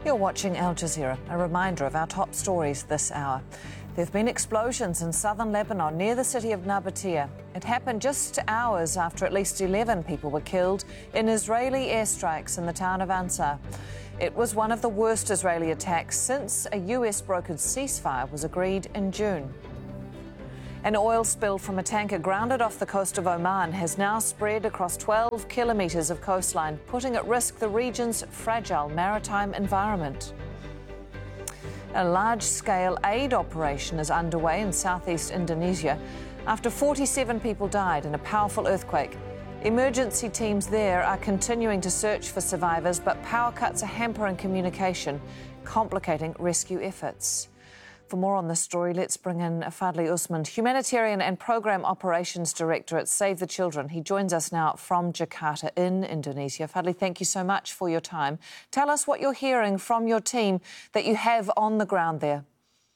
You're watching Al Jazeera. A reminder of our top stories this hour. There have been explosions in southern Lebanon near the city of Nabatea. It happened just hours after at least 11 people were killed in Israeli airstrikes in the town of Ansar. It was one of the worst Israeli attacks since a US brokered ceasefire was agreed in June. An oil spill from a tanker grounded off the coast of Oman has now spread across 12 kilometres of coastline, putting at risk the region's fragile maritime environment. A large-scale aid operation is underway in southeast Indonesia after 47 people died in a powerful earthquake. Emergency teams there are continuing to search for survivors, but power cuts are hampering communication, complicating rescue efforts. For more on this story, let's bring in Fadli Usman, Humanitarian and Programme Operations Director at Save the Children. He joins us now from Jakarta in Indonesia. Fadli, thank you so much for your time. Tell us what you're hearing from your team that you have on the ground there.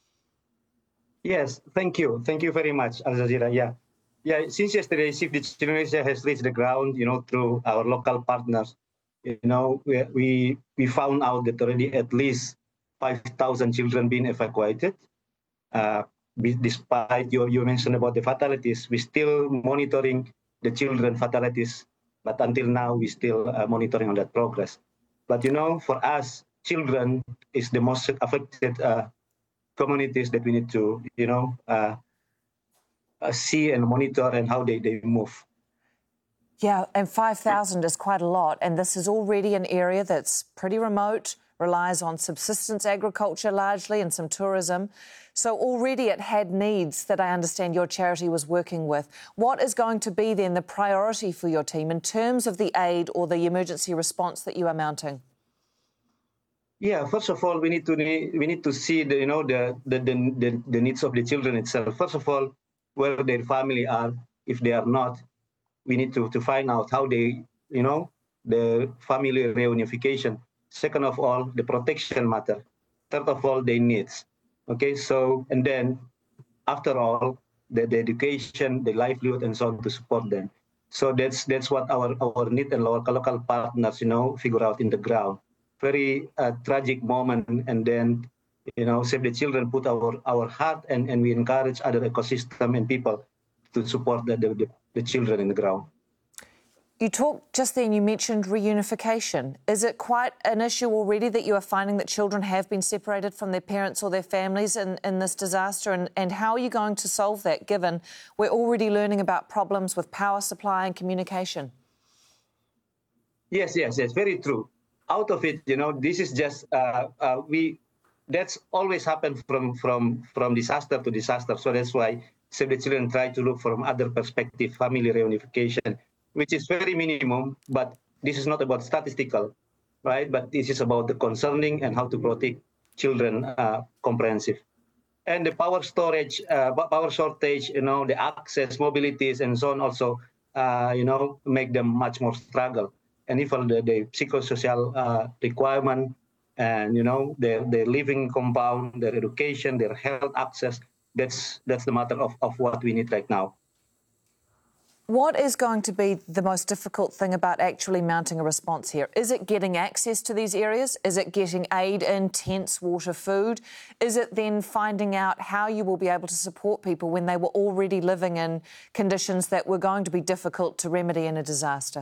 Yes, thank you. Thank you very much, Al Jazeera. Yeah, since yesterday, Save the Children has reached the ground, through our local partners. We found out that already at least 5,000 children being evacuated. Despite you mentioned about the fatalities, we're still monitoring the children fatalities. But until now, we're still monitoring on that progress. But, for us, children is the most affected communities that we need to, see and monitor and how they move. Yeah, and 5,000 is quite a lot. And this is already an area that's pretty remote, relies on subsistence agriculture largely and some tourism. So already it had needs that I understand your charity was working with. What is going to be then the priority for your team in terms of the aid or the emergency response that you are mounting? Yeah, first of all, we need to see the needs of the children itself. First of all, where their family are. If they are not, we need to find out how they, the family reunification. Second of all, the protection matter. Third of all, their needs. Okay, so, and then after all, the education, the livelihood, and so on to support them. So that's what our need and local partners, figure out in the ground. Very tragic moment, and then, Save the Children put our heart and we encourage other ecosystem and people to support the children in the ground. You talked just then, you mentioned reunification. Is it quite an issue already that you are finding that children have been separated from their parents or their families in this disaster? And how are you going to solve that, given we're already learning about problems with power supply and communication? Yes, very true. Out of it, this is just, that's always happened from disaster to disaster. So that's why Save the Children try to look from other perspective, family reunification, which is very minimum, but this is not about statistical, right? But this is about the concerning and how to protect children comprehensive. And the power storage, power shortage, the access, mobilities, and so on also, make them much more struggle. And even the psychosocial requirement and, their living compound, their education, their health access, that's the matter of what we need right now. What is going to be the most difficult thing about actually mounting a response here? Is it getting access to these areas? Is it getting aid in tents, water, food? Is it then finding out how you will be able to support people when they were already living in conditions that were going to be difficult to remedy in a disaster?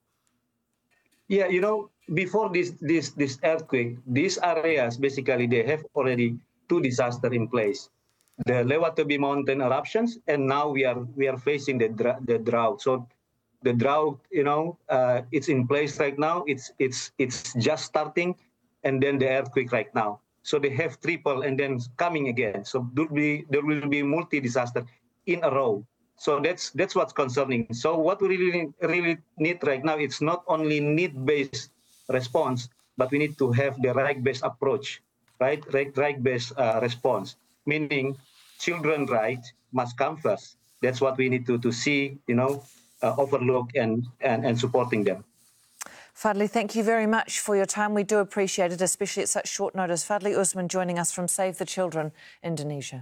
Yeah, before this earthquake, these areas, basically, they have already two disasters in place. The Lewat Tebing mountain eruptions, and now we are facing the drought. So the drought, it's in place right now. It's just starting, and then the earthquake right now. So they have triple, and then coming again. So there will be multi-disaster in a row. So that's what's concerning. So what we really need right now, it's not only need-based response, but we need to have the right-based approach, right? Right-based response. Meaning, children rights must come first. That's what we need to see, overlook and supporting them. Fadli, thank you very much for your time. We do appreciate it, especially at such short notice. Fadli Usman joining us from Save the Children, Indonesia.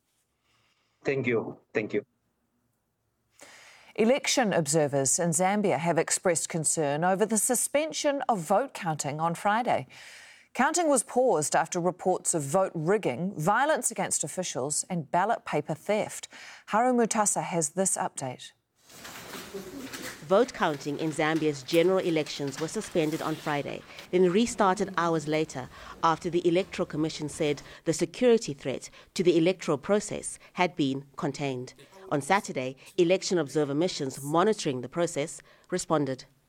Thank you. Election observers in Zambia have expressed concern over the suspension of vote counting on Friday. Counting was paused after reports of vote rigging, violence against officials and ballot paper theft. Haru Mutasa has this update. Vote counting in Zambia's general elections was suspended on Friday, then restarted hours later after the Electoral Commission said the security threat to the electoral process had been contained. On Saturday, election observer missions monitoring the process responded.